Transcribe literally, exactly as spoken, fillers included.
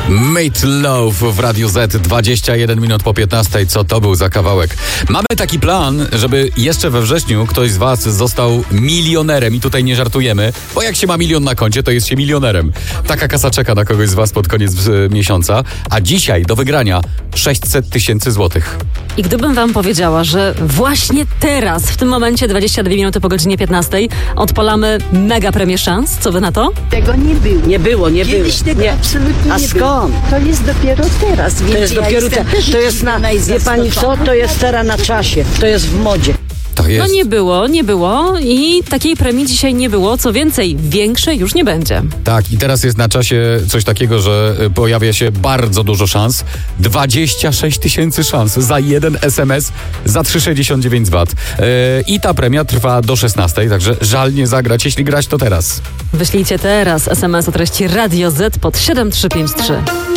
Meat Loaf w Radiu Z, dwadzieścia jeden minut po piętnastej. Co to był za kawałek? Mamy taki plan, żeby jeszcze we wrześniu ktoś z was został milionerem i tutaj nie żartujemy, bo jak się ma milion na koncie, to jest się milionerem. Taka kasa czeka na kogoś z was pod koniec y, miesiąca, a dzisiaj do wygrania sześćset tysięcy złotych. I gdybym wam powiedziała, że właśnie teraz, w tym momencie, dwadzieścia dwie minuty po godzinie piętnastej, odpalamy mega premię szans, co wy na to? Tego nie było. Nie było, nie było. Kiedyś tego nie. absolutnie A nie skąd? było. To jest dopiero teraz. To jest ja dopiero jestem te, też to jest na, wie pani co, to jest teraz na czasie, to jest w modzie. To jest... No nie było, nie było i takiej premii dzisiaj nie było. Co więcej, większej już nie będzie. Tak, i teraz jest na czasie coś takiego, że y, pojawia się bardzo dużo szans. dwadzieścia sześć tysięcy szans za jeden es em es za trzy sześćdziesiąt dziewięć bat. Yy, I ta premia trwa do szesnastej, także żal nie zagrać. Jeśli grać, to teraz. Wyślijcie teraz es em es o treści Radio Z pod siedem trzy pięć trzy.